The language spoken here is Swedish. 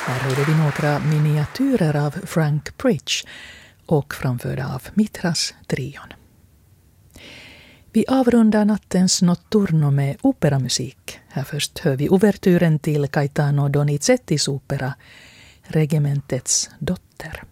Här hörde vi några miniatyrer av Frank Bridge och framförda av Mitras-trion. Vi avrundar nattens notturno med operamusik. Här först hör vi ouvertyren till Gaetano Donizettis opera Regimentets dotter.